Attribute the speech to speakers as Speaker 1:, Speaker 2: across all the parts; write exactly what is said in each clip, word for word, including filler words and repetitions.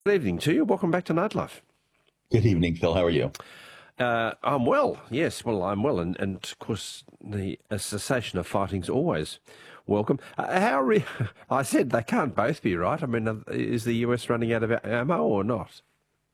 Speaker 1: Good evening to you. Welcome back to Nightlife.
Speaker 2: Good evening, Phil. How are you?
Speaker 1: Uh, I'm well. Yes, well, I'm well. And, and of course, the a cessation of fighting is always welcome. Uh, how re- I said they can't both be right. I mean, uh, is the U S running out of ammo or not?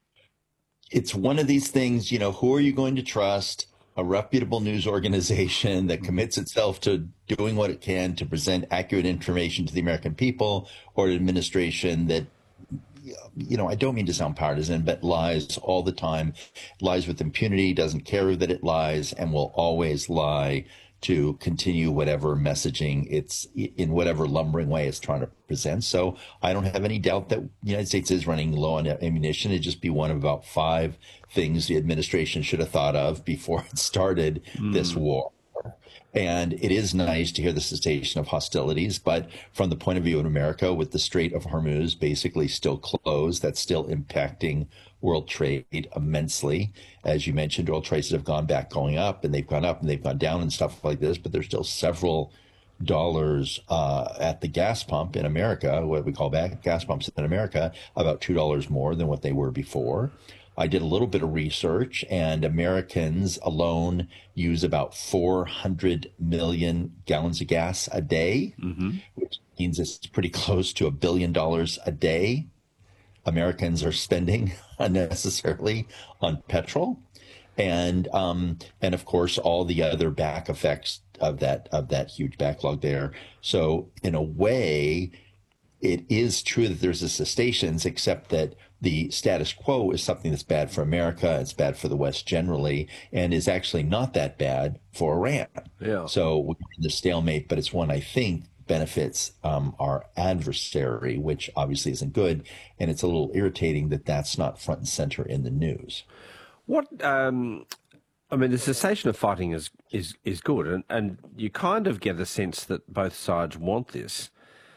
Speaker 2: It's one of these things, you know, who are you going to trust? A reputable news organization that commits itself to doing what it can to present accurate information to the American people, or an administration that, you know, I don't mean to sound partisan, but lies all the time, lies with impunity, doesn't care that it lies, and will always lie to continue whatever messaging it's in whatever lumbering way it's trying to present. So I don't have any doubt that the United States is running low on ammunition. It'd just be one of about five things the administration should have thought of before it started
Speaker 1: Mm.
Speaker 2: this war. And it is nice to hear the cessation of hostilities, but from the point of view of America, with the Strait of Hormuz basically still closed, that's still impacting world trade immensely. As you mentioned, oil prices have gone back going up, and they've gone up and they've gone down and stuff like this, but there's still several dollars uh, at the gas pump in America, what we call back gas pumps in America, about two dollars more than what they were before. I did a little bit of research, and Americans alone use about four hundred million gallons of gas a day,
Speaker 1: Mm-hmm.
Speaker 2: which means it's pretty close to a billion dollars a day Americans are spending unnecessarily on petrol. And um, and of course, all the other back effects of that of that huge backlog there. So in a way, it is true that there's a cessations, except that the status quo is something that's bad for America, it's bad for the West generally, and is actually not that bad for Iran.
Speaker 1: Yeah.
Speaker 2: So we're in the stalemate, but it's one I think benefits um, our adversary, which obviously isn't good. And it's a little irritating that that's not front and center in the news.
Speaker 1: What um, I mean, the cessation of fighting is is is good, and and you kind of get a sense that both sides want this.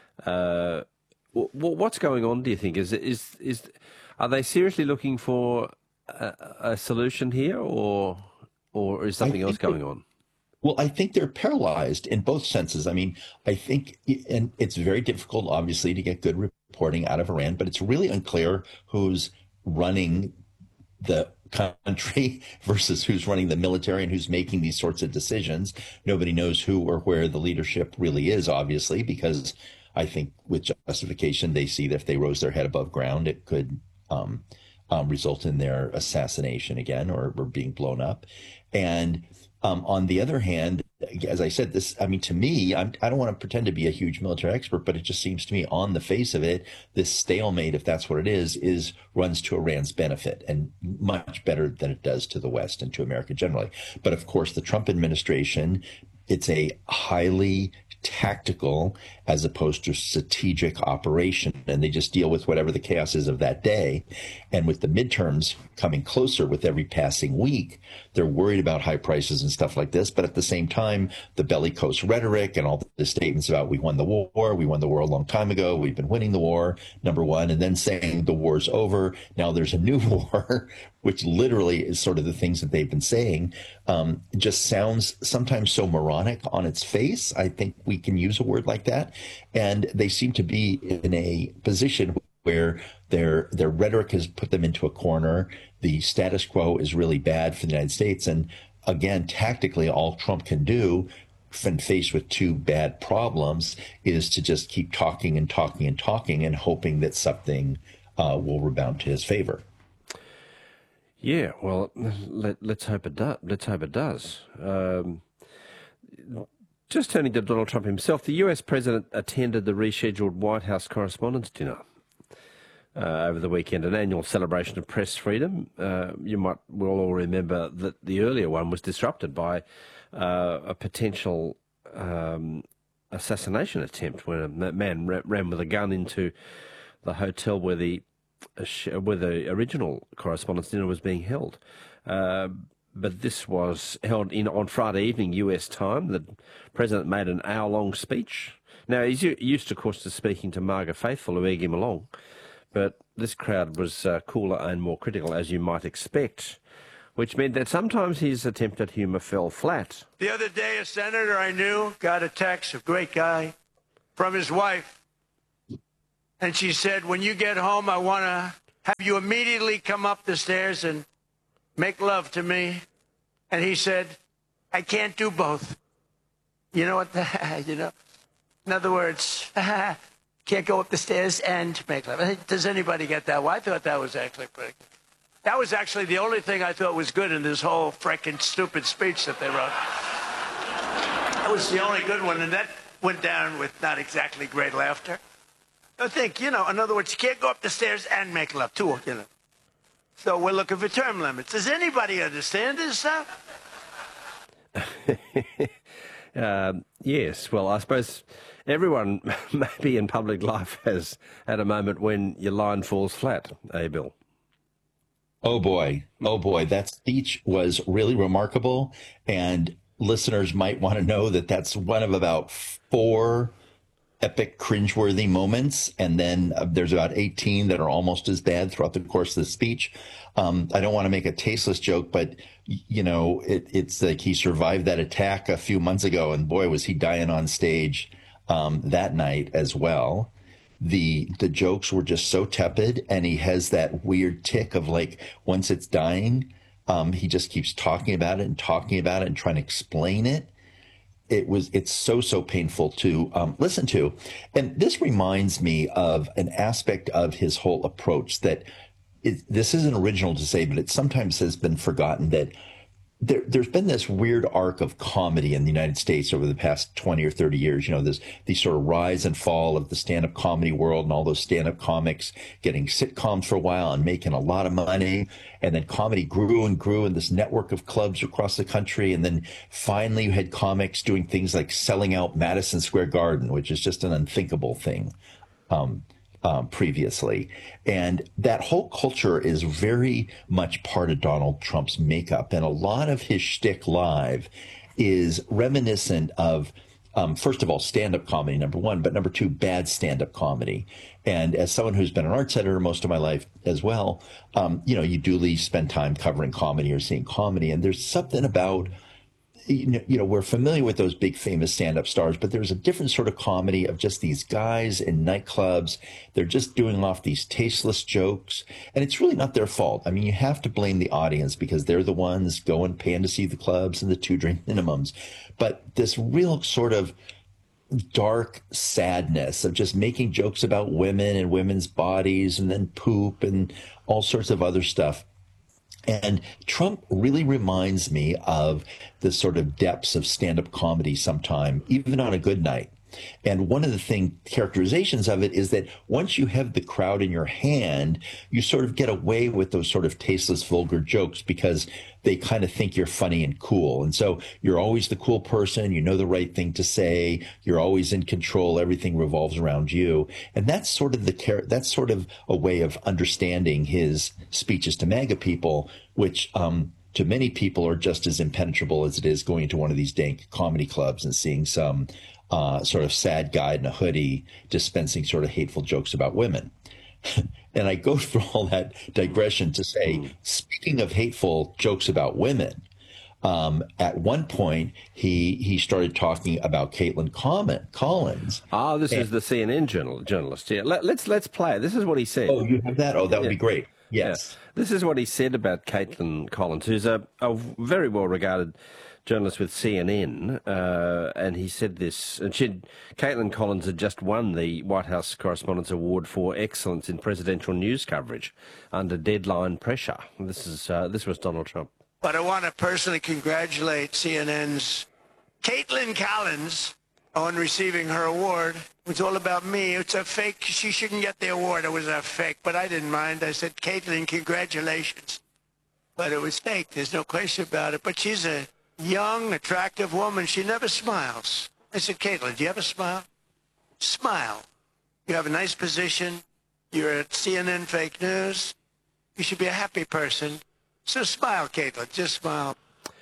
Speaker 1: Uh, wh- what's going on? Do you think is is is are they seriously looking for a, a solution here, or or is something else going on?
Speaker 2: Well, I think they're paralyzed in both senses. I mean, I think, and it's very difficult, obviously, to get good reporting out of Iran, but it's really unclear who's running the country versus who's running the military and who's making these sorts of decisions. Nobody knows who or where the leadership really is, obviously, because I think with justification, they see that if they rose their head above ground, it could um, um, result in their assassination again, or, or being blown up. And um, on the other hand, as I said, this, I mean, to me, I'm, I don't want to pretend to be a huge military expert, but it just seems to me on the face of it, this stalemate, if that's what it is, is runs to Iran's benefit, and much better than it does to the West and to America generally. But of course, the Trump administration, it's a highly tactical as opposed to strategic operation, and they just deal with whatever the chaos is of that day. And with the midterms coming closer with every passing week, they're worried about high prices and stuff like this. But at the same time, the bellicose rhetoric and all the statements about we won the war, we won the war a long time ago, we've been winning the war, number one, and then saying the war's over, now there's a new war, which literally is sort of the things that they've been saying, um, just sounds sometimes so moronic on its face. I think we can use a word like that. And they seem to be in a position where their their rhetoric has put them into a corner. The status quo is really bad for the United States. And again, tactically, all Trump can do when faced with two bad problems is to just keep talking and talking and talking and hoping that something uh, will rebound to his favor.
Speaker 1: Yeah, well, let, let's hope it does. Let's hope it does. Um, just turning to Donald Trump himself, the U S president attended the rescheduled White House Correspondents' Dinner uh, over the weekend, an annual celebration of press freedom. Uh, you might will all remember that the earlier one was disrupted by uh, a potential um, assassination attempt when a man ran with a gun into the hotel where the where the original Correspondents' Dinner was being held. Uh, but this was held in on Friday evening U S time. The president made an hour-long speech. Now, he's used, of course, to speaking to MAGA faithful who egg him along, but this crowd was uh, cooler and more critical, as you might expect, which meant that sometimes his attempt at humour fell flat.
Speaker 3: The other day, a senator I knew got a text, a great guy, from his wife. And she said, when you get home, I want to have you immediately come up the stairs and make love to me? And he said, I can't do both. You know what? The, you know, in other words, can't go up the stairs and make love. Does anybody get that? Well, I thought that was actually pretty good. That was actually the only thing I thought was good in this whole frickin' stupid speech that they wrote. That was the only good one, and that went down with not exactly great laughter. I think, you know, in other words, you can't go up the stairs and make love, too, you know. So we're looking for term limits. Does anybody understand this stuff?
Speaker 1: uh, yes, well, I suppose everyone maybe in public life has had a moment when your line falls flat, eh, Bill?
Speaker 2: Oh, boy. Oh, boy. That speech was really remarkable. And listeners might want to know that that's one of about four epic cringeworthy moments. And then uh, there's about eighteen that are almost as bad throughout the course of the speech. Um, I don't want to make a tasteless joke, but, you know, it, it's like he survived that attack a few months ago. And boy, was he dying on stage um, that night as well. The the jokes were just so tepid, and he has that weird tick of like, once it's dying, um, he just keeps talking about it and talking about it and trying to explain it. It was it's so, so painful to um, listen to. And this reminds me of an aspect of his whole approach that it, this isn't original to say, but it sometimes has been forgotten that There, there's been this weird arc of comedy in the United States over the past twenty or thirty years. You know, this these sort of rise and fall of the stand-up comedy world, and all those stand-up comics getting sitcoms for a while and making a lot of money. And then comedy grew and grew in this network of clubs across the country. And then finally you had comics doing things like selling out Madison Square Garden, which is just an unthinkable thing. Um, Um, previously. And that whole culture is very much part of Donald Trump's makeup. And a lot of his shtick live is reminiscent of, um, first of all, stand-up comedy, number one, but number two, bad stand-up comedy. And as someone who's been an arts editor most of my life as well, um, you know, you duly spend time covering comedy or seeing comedy. And there's something about, you know, we're familiar with those big famous stand-up stars, but there's a different sort of comedy of just these guys in nightclubs. They're just doing off these tasteless jokes, and it's really not their fault. I mean, you have to blame the audience because they're the ones going, paying to see the clubs and the two drink minimums. But this real sort of dark sadness of just making jokes about women and women's bodies and then poop and all sorts of other stuff. And Trump really reminds me of the sort of depths of stand-up comedy sometime, even on a good night. And one of the thing characterizations of it is that once you have the crowd in your hand, you sort of get away with those sort of tasteless, vulgar jokes because they kind of think you're funny and cool. And so you're always the cool person. You know the right thing to say. You're always in control. Everything revolves around you. And that's sort of the that's sort of a way of understanding his speeches to MAGA people, which um, to many people are just as impenetrable as it is going to one of these dank comedy clubs and seeing some Uh, sort of sad guy in a hoodie dispensing sort of hateful jokes about women. And I go through all that digression to say, speaking of hateful jokes about women, um, at one point he he started talking about Caitlin Collins.
Speaker 1: Oh, this
Speaker 2: and,
Speaker 1: is the C N N journal, journalist. Yeah, Let, let's let's play it. This is what he said.
Speaker 2: Oh, you have that? Oh, that would
Speaker 1: yeah.
Speaker 2: be great. Yes.
Speaker 1: Yeah. This is what he said about Caitlin Collins, who's a, a very well-regarded journalist with C N N, uh, and he said this, and she'd, Caitlin Collins had just won the White House Correspondents' Award for excellence in presidential news coverage under deadline pressure. This is uh, this was Donald Trump.
Speaker 3: But I want to personally congratulate C N N's Caitlin Collins on receiving her award. It was all about me. It's a fake. She shouldn't get the award. It was a fake, but I didn't mind. I said, Caitlin, congratulations. But it was fake. There's no question about it. But she's a young, attractive woman. She never smiles. I said, Caitlin, do you ever smile? Smile. You have a nice position. You're at C N N Fake News. You should be a happy person. So smile, Caitlin. Just smile.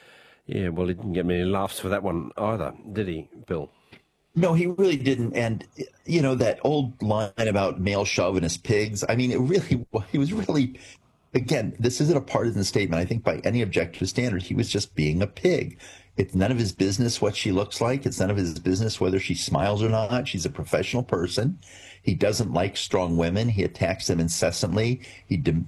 Speaker 1: Yeah, well, he didn't get many laughs for that one either, did he, Bill?
Speaker 2: No, he really didn't. And, you know, that old line about male chauvinist pigs, I mean, it really, he was really, again, this isn't a partisan statement. I think by any objective standard, he was just being a pig. It's none of his business what she looks like. It's none of his business whether she smiles or not. She's a professional person. He doesn't like strong women. He attacks them incessantly. He de-